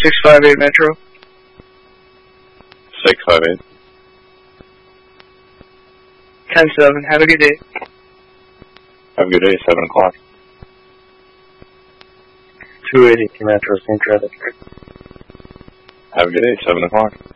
658 Metro. 658. 10-7. Have a good day. Have a good day. 7 o'clock. 280 Metro, same traffic. Have a good day. 7 o'clock.